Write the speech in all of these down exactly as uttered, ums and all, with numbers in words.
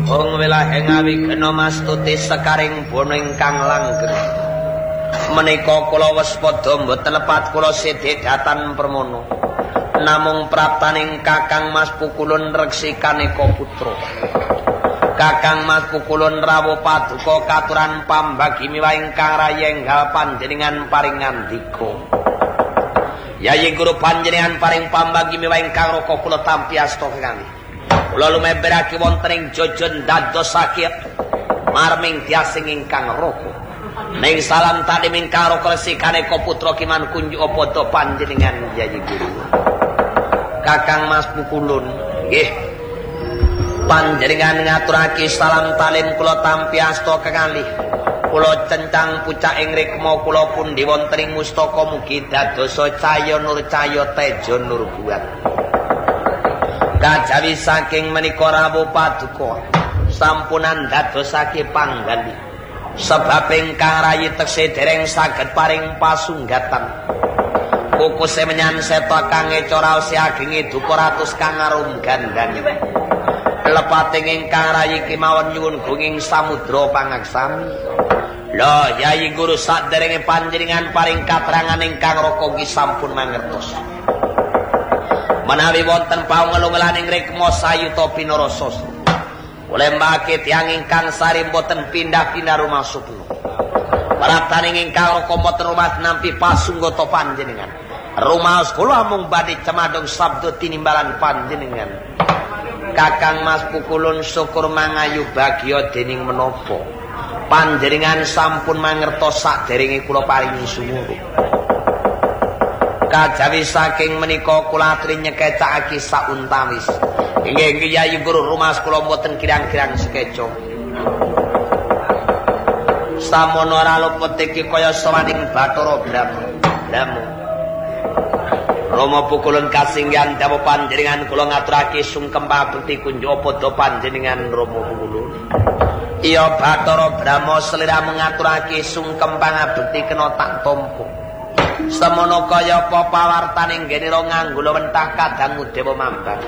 Wong wilahe ngawi kena mastuti sekaring bono ingkang langgeng. Menika kula wis padha mboten lepat kula sedhedhatan permono. Namung praptaning Kakang Mas Pukulun reksikane Putra. Kakang Mas Pukulun rawuh paduka katuran pambagi miwah ingkang rayenggal panjenengan paring ngandika. Yayi guru panjenengan paring pambagi miwah ingkang raka kula tampi asta kekalih. Kula lumeberake wonten ing jojon dadosake marming tiasing ingkang raka. Ning salam tadi ingkang raka resikane Putra Kiman kunjuk padha panjenengan Yayi guru. Kakang Mas Pukulun nggih panjenengan ngaturake salam talim kula tampi asta kekalih. Kula cencang pucak ing rikma kula pundi wonten ing mustaka mugi dadosa cahya nur cahya tejo nur buat. Kajawi saking menika rawuh paduka sampunan dadosake panggali. Sebab ingkang rayi teksih dereng saged paring pasunggatan. Kukuse menyan seta kang ecara si agenge duka ratus kang arum gandane. Lepating ingkang rayi kemawon nyuwun gunging samudra pangaksami. Lho Yayi guru saderenge panjenengan paring katerangan ingkang raka nggih sampun mangertos. Menawi wonten paungelungelaning rikma sayuta pinarasa. Ulembake tiyang ingkang sari mboten pindah-pindah rumah supno. Parataning ingkang raka mboten rumah nampi pasunggata panjenengan. Rumaos kula mung badhe cemadong sabda tinimbalan panjenengan. Kakang Mas Pukulun syukur mangayu bagya dening menapa panjenengan sampun mangertos saderenge kula paringi sumurup. Kajawi saking menika kula aturi nyekecake sauntawis. Inggih nggih Yayi guru rumas kula mboten kirang-kirang sekeca. Samono ora luput iki kaya sawaning Bathara Brahma. Brahma. Rama Pukulun kasinggihan dawuh panjenengan kula ngaturake sungkem pabekti kunjuk padha panjenengan Rama Pukulun. Iya Bathara Brahma seliramu ngaturake sungkem pangabekti kena tak tampa. Semono kaya apa pawartane nggenira nganggula wentah kadangmu Dewa Mambang.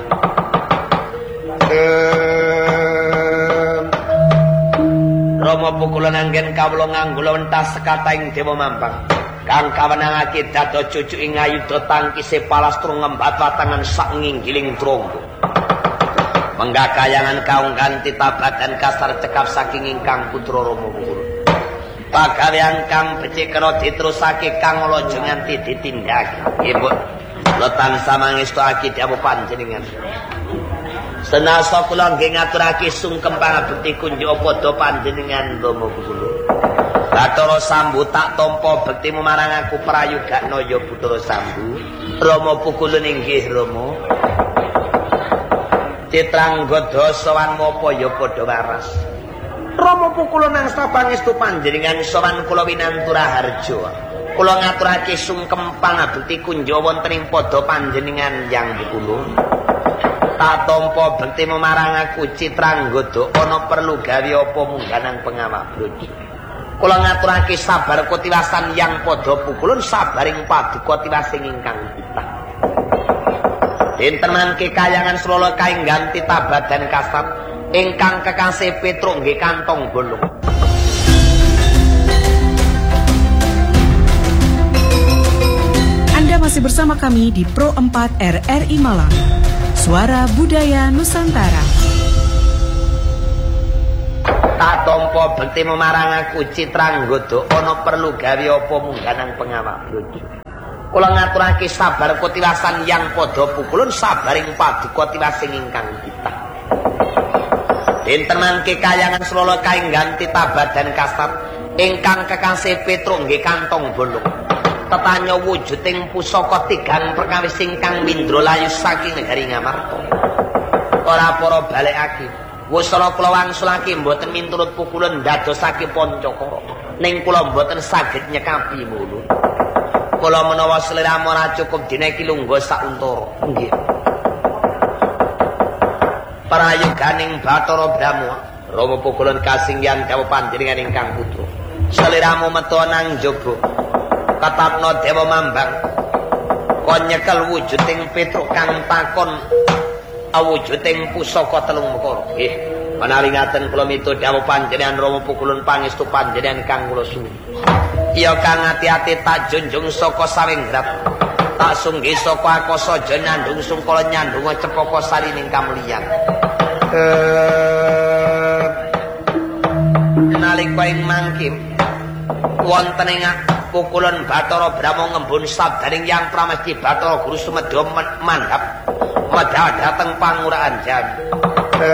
Rama Pukulun anggen kawula nganggula wentah sekataing Dewa Mambang. Kang kawenangake dada cucuk ing ayuda tangkise palastru ngembat watangan sak nginggiling trombo. Menggakayangan kaung ganti tabadan kasar cekap saking ingkang putra Rama Pukulun. Pagawean kang becik kena diterusake kang lojo nganti ditindakake. Nggih, Bu. Kula tansah mangestuake dawuh panjenengan. Senasa kula nggih ngaturake sungkem pangabekti kunjuk padha panjenengan Rama Pukulun. Bathara Sambu tak tampa bektimu marang aku prayogakna ya Putra Sambu. Rama Pukulun inggih Rama. Citranggoda sowan mapa ya padha waras. Rama Pukulun angsta pangestu panjenengan sowan kula winantura harja. Kula ngaturake sungkem pangabekti kunjuk wonten ing padha panjenengan Yang Pukulun. Tak tampa bektimu marang aku Citranggoda ana perlu gawe apa mungganang pengawak brojo. Kula ngaturake sabar kutiwasan Yang padha Pukulun sabaring paduka tiwasing ingkang kita. Dinten mangke kayangan Srala kaing ganti tabadan kasat ingkang kekasih Petruk nggih kantong bolong. Anda masih bersama kami di Pro empat R R I Malang. Suara Budaya Nusantara. Tak tampa bektimu marang aku Citranggoda ana perlu gawe apa mungganang pengawak brojo. Kula ngaturake sabar kutiwasan Yang padha Pukulun sabaring paduka tiwasing ingkang kita. Dinten mangke kayangan Srala kaing ganti tabadan kasat ingkang kekasih Petruk nggih kantong bolong. Tetanya wujuding pusaka tigang perkawis ingkang mindra layu saking negari Ngamarta. Ora para balekake. Wusana kula wangsulake mboten minturut Pukulun ndadosake Pancakara. Ning kula mboten saged nyekapi mulun. Kula menawa sliramu ora cukup dina iki lungguh sak untara. Nggih. Prayoganing Bathara Brahma, Rama Pukulun kasinggihan dawuh panjenengan ingkang putra. Sliramu metu nang jaba. Katapna Dewa Mambang. Kon nyekel wujuding Petruk kang takon awujuding pusaka telung mekara. Nggih. Menawi ngaten kula mitu dawuh panjenengan Rama pukulun pangestu panjenengan kang kula suwun. Iya kang ati-ati tak junjung saka sawengrat. Tak sunggih saka akasa aja nyandung sungkala nyandung cepaka sarining kamliyan. Eh nalika ing mangkim wonten ing pukulun Bathara Brahma ngembun sabdaning Yang Pramesti Bathara Guru Sumedha mandhap medhal dhateng pangurahan Jami.